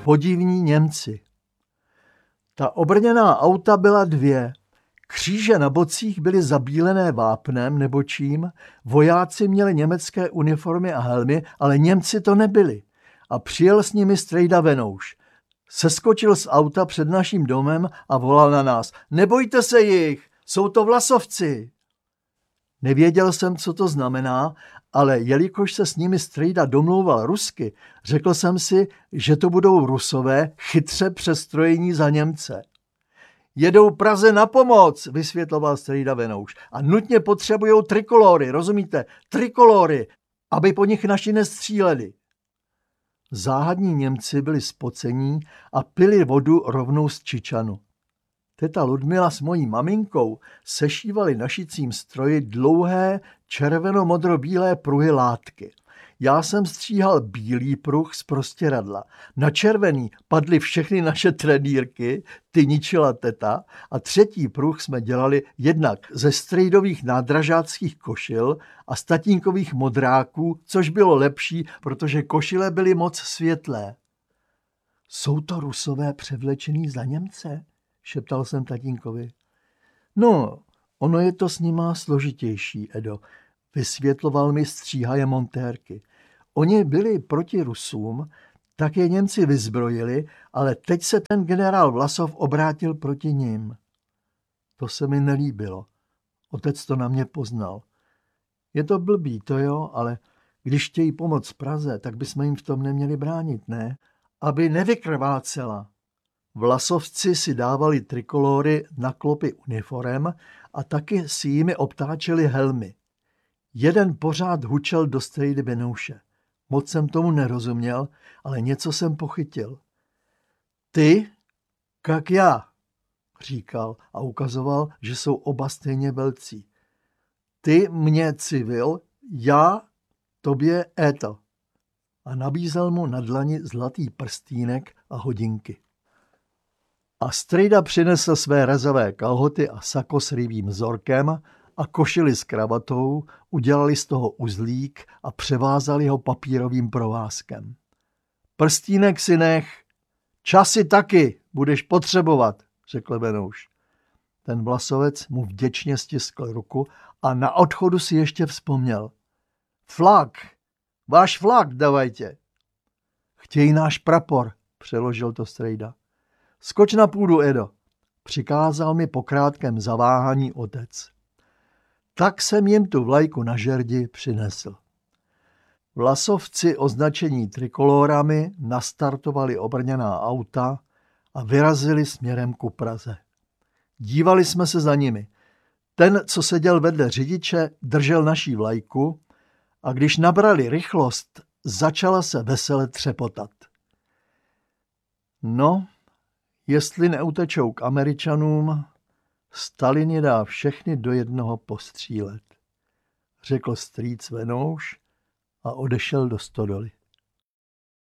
Podivní Němci. Ta obrněná auta byla 2. Kříže na bocích byly zabílené vápnem nebo čím, vojáci měli německé uniformy a helmy, ale Němci to nebyli. A přijel s nimi strejda Venouš. Seskočil z auta před naším domem a volal na nás: nebojte se jich, jsou to vlasovci. Nevěděl jsem, co to znamená, ale jelikož se s nimi strejda domlouval rusky, řekl jsem si, že to budou Rusové chytře přestrojení za Němce. Jedou Praze na pomoc, vysvětloval strejda Venouš, a nutně potřebujou trikolory, rozumíte? Trikolory, aby po nich naši nestříleli. Záhadní Němci byli spocení a pili vodu rovnou z čičanu. Teta Ludmila s mojí maminkou sešívali na šicím stroji dlouhé červeno-modro-bílé pruhy látky. Já jsem stříhal bílý pruh z prostěradla. Na červený padly všechny naše trenýrky, ty ničila teta, a třetí pruh jsme dělali jednak ze strejdových nádražáckých košil a z tatínkových modráků, což bylo lepší, protože košile byly moc světlé. Jsou to Rusové převlečený za Němce? Šeptal jsem tatínkovi. No, ono je to s nima složitější, Edo, vysvětloval mi stříhaje montérky. Oni byli proti Rusům, tak je Němci vyzbrojili, ale teď se ten generál Vlasov obrátil proti nim. To se mi nelíbilo. Otec to na mě poznal. Je to blbý, to jo, ale když chtějí pomoct Praze, tak bychom jim v tom neměli bránit, ne? Aby nevykrvácela. Vlasovci si dávali trikolory na klopy uniform a taky si jimi obtáčeli helmy. Jeden pořád hučel do strejdy Venouše. Moc jsem tomu nerozuměl, ale něco jsem pochytil. Ty, jak já, říkal a ukazoval, že jsou oba stejně velcí. Ty mě civil, já tobě éto. A nabízel mu na dlani zlatý prstínek a hodinky. A strejda přinesl své rezové kalhoty a sako s rybím vzorkem a košili s kravatou, udělali z toho uzlík a převázali ho papírovým provázkem. Prstínek si nech, časy taky budeš potřebovat, řekl Venouš. Ten Vlasovec mu vděčně stiskl ruku a na odchodu si ještě vzpomněl. Flak, váš flak davajte. Chtějí náš prapor, přeložil to strejda. Skoč na půdu, Edo, přikázal mi po krátkém zaváhání otec. Tak jsem jim tu vlajku na žerdi přinesl. Vlasovci označení trikolórami nastartovali obrněná auta a vyrazili směrem ku Praze. Dívali jsme se za nimi. Ten, co seděl vedle řidiče, držel naší vlajku a když nabrali rychlost, začala se vesele třepotat. No, jestli neutečou k Američanům, Stalin je dá všechny do jednoho postřílet, řekl strýc Venouš a odešel do stodoly.